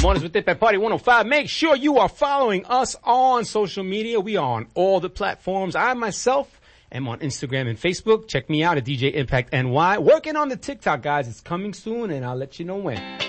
Mornings with Dip at Party 105. Make sure you are following us on social media. We are on all the platforms. I myself am on Instagram and Facebook. Check me out at DJ Impact NY. Working on the TikTok, guys. It's coming soon, and I'll let you know when.